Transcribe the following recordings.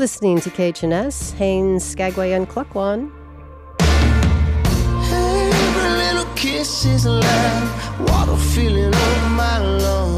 listening to KHNS, Haines, Skagway, and Klukwan. Every little kiss is alive, water feeling on my lawn.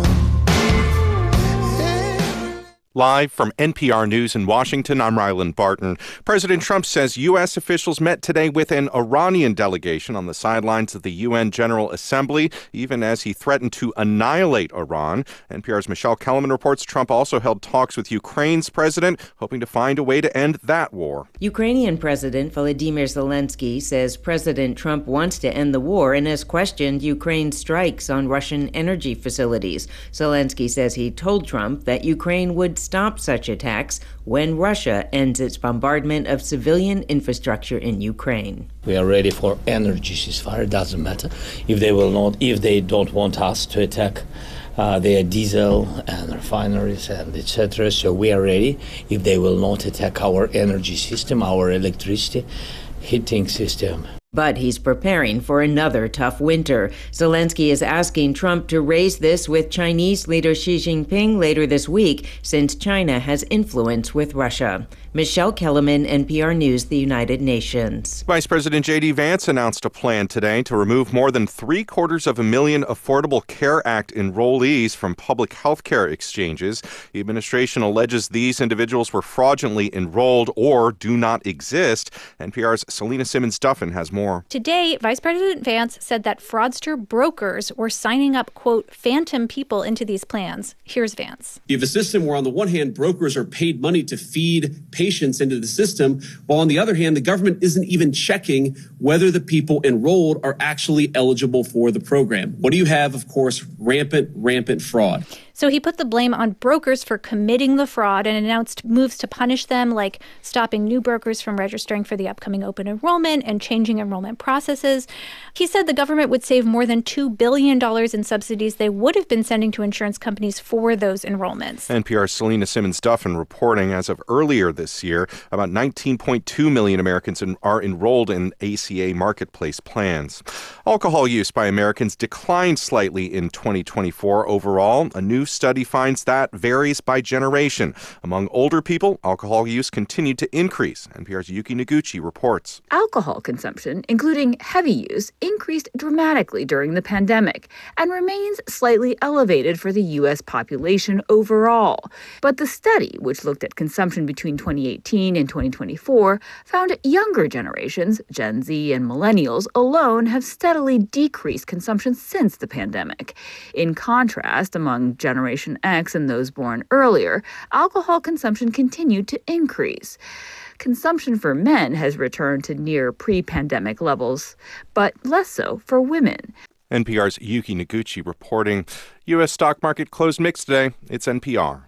Live from NPR News in Washington, I'm Ryland Barton. President Trump says U.S. officials met today with an Iranian delegation on the sidelines of the UN General Assembly, even as he threatened to annihilate Iran. NPR's Michelle Kellerman reports Trump also held talks with Ukraine's president, hoping to find a way to end that war. Ukrainian President Volodymyr Zelensky says President Trump wants to end the war and has questioned Ukraine's strikes on Russian energy facilities. Zelensky says he told Trump that Ukraine would stop such attacks when Russia ends its bombardment of civilian infrastructure in Ukraine. We are ready for energy ceasefire. It doesn't matter if they don't want us to attack their diesel and refineries and etc. So we are ready if they will not attack our energy system, our electricity heating system. But he's preparing for another tough winter. Zelensky is asking Trump to raise this with Chinese leader Xi Jinping later this week, since China has influence with Russia. Michelle Kellerman, NPR News, the United Nations. Vice President J.D. Vance announced a plan today to remove more than 750,000 Affordable Care Act enrollees from public health care exchanges. The administration alleges these individuals were fraudulently enrolled or do not exist. NPR's Selena Simmons-Duffin has more. Today, Vice President Vance said that fraudster brokers were signing up, quote, phantom people into these plans. Here's Vance. You have a system where, on the one hand, brokers are paid money to feed patients into the system, while on the other hand, the government isn't even checking whether the people enrolled are actually eligible for the program. What do you have? Of course, rampant fraud. So he put the blame on brokers for committing the fraud and announced moves to punish them, like stopping new brokers from registering for the upcoming open enrollment and changing enrollment processes. He said the government would save more than $2 billion in subsidies they would have been sending to insurance companies for those enrollments. NPR's Selena Simmons-Duffin reporting as of earlier this year, about 19.2 million Americans are enrolled in ACA marketplace plans. Alcohol use by Americans declined slightly in 2024 overall. A new study finds that varies by generation. Among older people, alcohol use continued to increase. NPR's Yuki Noguchi reports. Alcohol consumption, including heavy use, increased dramatically during the pandemic and remains slightly elevated for the U.S. population overall. But the study, which looked at consumption between 2018 and 2024, found younger generations, Gen Z and millennials alone, have steadily decreased consumption since the pandemic. In contrast, among Generation X and those born earlier, alcohol consumption continued to increase. Consumption for men has returned to near pre-pandemic levels, but less so for women. NPR's Yuki Noguchi reporting. U.S. stock market closed mixed today. It's NPR.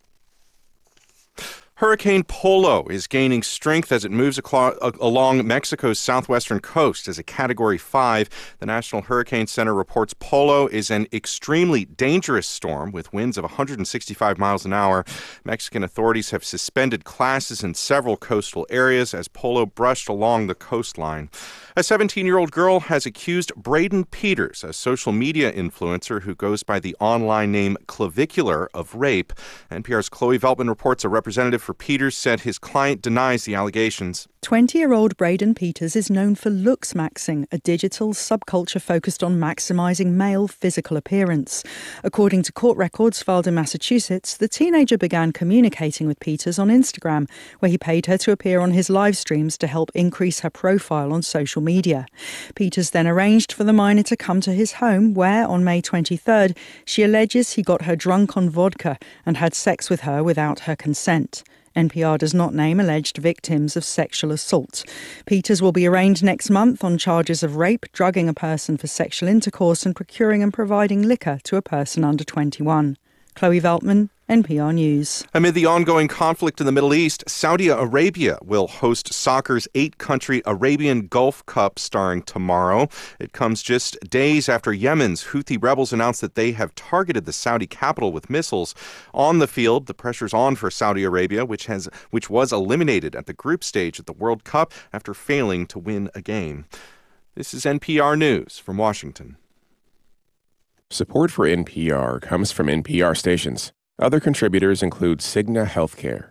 Hurricane Polo is gaining strength as it moves along Mexico's southwestern coast as a Category 5. The National Hurricane Center reports Polo is an extremely dangerous storm with winds of 165 miles an hour. Mexican authorities have suspended classes in several coastal areas as Polo brushed along the coastline. A 17-year-old girl has accused Braden Peters, a social media influencer who goes by the online name Clavicular, of rape. NPR's Chloe Veltman reports a representative for Peters said his client denies the allegations. 20-year-old Braden Peters is known for looks-maxing, a digital subculture focused on maximizing male physical appearance. According to court records filed in Massachusetts, the teenager began communicating with Peters on Instagram, where he paid her to appear on his live streams to help increase her profile on social media. Peters then arranged for the minor to come to his home, where, on May 23rd, she alleges he got her drunk on vodka and had sex with her without her consent. NPR does not name alleged victims of sexual assault. Peters will be arraigned next month on charges of rape, drugging a person for sexual intercourse, and procuring and providing liquor to a person under 21. Chloe Veltman, NPR News. Amid the ongoing conflict in the Middle East, Saudi Arabia will host soccer's 8-country Arabian Gulf Cup starting tomorrow. It comes just days after Yemen's Houthi rebels announced that they have targeted the Saudi capital with missiles. On the field, the pressure's on for Saudi Arabia, which was eliminated at the group stage at the World Cup after failing to win a game. This is NPR News from Washington. Support for NPR comes from NPR stations. Other contributors include Cigna Healthcare.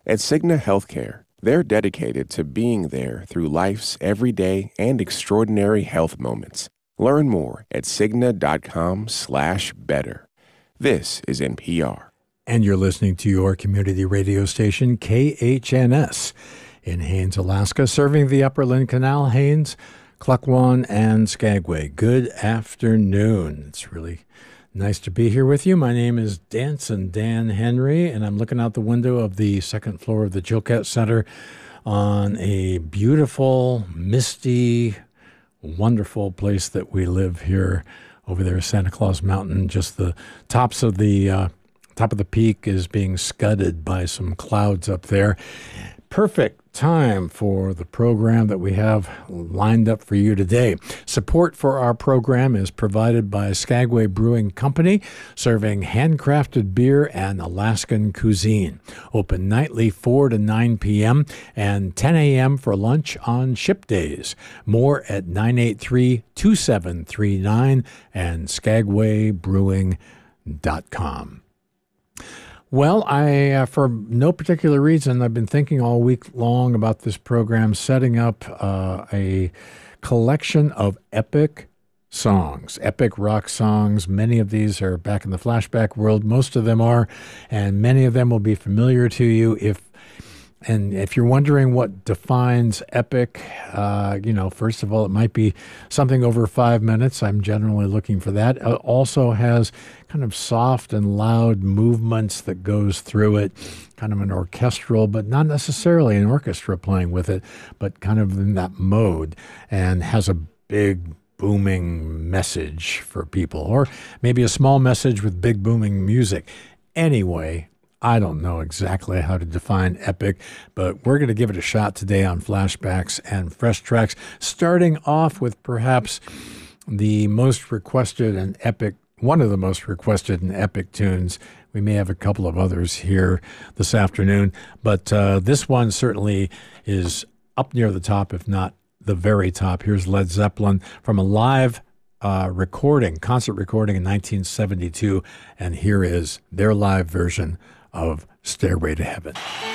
At Cigna Healthcare, they're dedicated to being there through life's everyday and extraordinary health moments. Learn more at Cigna.com/better. This is NPR. And you're listening to your community radio station, KHNS, in Haines, Alaska, serving the Upper Lynn Canal, Haines, Klukwan, and Skagway. Good afternoon. It's really nice to be here with you. My name is Danson Dan Henry, and I'm looking out the window of the second floor of the Chilkat Center on a beautiful, misty, wonderful place that we live here over there, Santa Claus Mountain. Just the top of the peak is being scudded by some clouds up there. Perfect time for the program that we have lined up for you today. Support for our program is provided by Skagway Brewing Company, serving handcrafted beer and Alaskan cuisine. Open nightly 4 to 9 p.m. and 10 a.m. for lunch on ship days. More at 983-2739 and skagwaybrewing.com. Well, for no particular reason, I've been thinking all week long about this program, setting up a collection of epic songs, epic rock songs. Many of these are back in the flashback world. Most of them are, and many of them will be familiar to you. If you're wondering what defines epic, first of all, it might be something over 5 minutes. I'm generally looking for that. It also has kind of soft and loud movements that goes through it, kind of an orchestral, but not necessarily an orchestra playing with it, but kind of in that mode, and has a big booming message for people, or maybe a small message with big booming music. Anyway, I don't know exactly how to define epic, but we're going to give it a shot today on Flashbacks and Fresh Tracks, starting off with perhaps the most requested and epic, one of the most requested and epic tunes. We may have a couple of others here this afternoon, but this one certainly is up near the top, if not the very top. Here's Led Zeppelin from a live concert recording in 1972, and here is their live version of Stairway to Heaven.